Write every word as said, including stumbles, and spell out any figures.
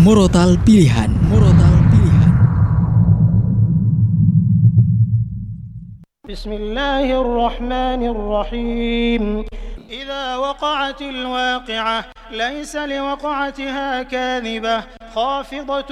Murotal Pilihan. Murotal Pilihan. Bismillahirrahmanirrahim. إذا وقعت الواقعة ليس لوقعتها كاذبة خافضة